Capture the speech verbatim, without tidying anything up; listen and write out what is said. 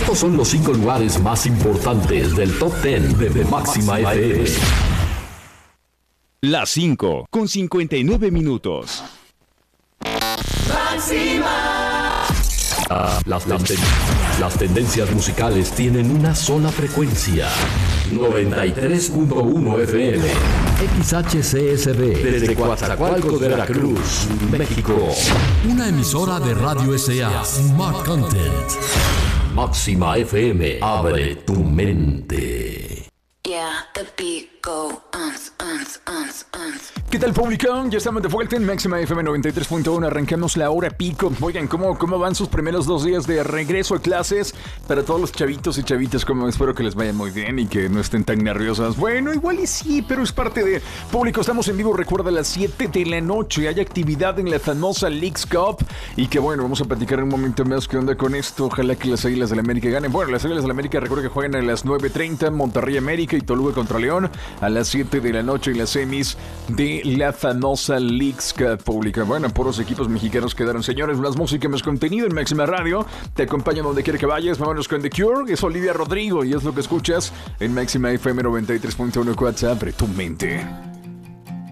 Estos son los cinco lugares más importantes del Top diez de, de Máxima F M. Las cinco, con cincuenta y nueve minutos. ¡Máxima! Ah, las, las, ten- las tendencias musicales tienen una sola frecuencia. noventa y tres punto uno F M. X H C S B. Desde Coatzacoalcos, Veracruz, México. Una emisora de Radio S A. Smart Content. Máxima F M. Abre tu mente. Yeah, the beat go uns, uns, uns, uns. ¿Qué tal, público? Ya estamos de vuelta en Máxima F M noventa y tres punto uno. Arrancamos la hora pico. Oigan, ¿cómo, ¿cómo van sus primeros dos días de regreso a clases? Para todos los chavitos y chavitas, como espero que les vaya muy bien y que no estén tan nerviosas. Bueno, igual y sí, pero es parte de... Público, estamos en vivo, recuerda, a las siete de la noche. Hay actividad en la famosa Leagues Cup. Y que bueno, vamos a platicar en un momento más qué onda con esto. Ojalá que las Águilas del la América ganen. Bueno, las Águilas del la América, recuerda que juegan a las nueve treinta, Monterrey América y Toluca contra León. A las siete de la noche en las semis de la famosa Leagues Cup, pública. Bueno, puros equipos mexicanos quedaron. Señores, más música, más contenido en Máxima Radio. Te acompaña donde quiera que vayas. Vámonos con The Cure. Es Olivia Rodrigo y es lo que escuchas en Máxima F M noventa y tres punto uno. WhatsApp, abre tu mente.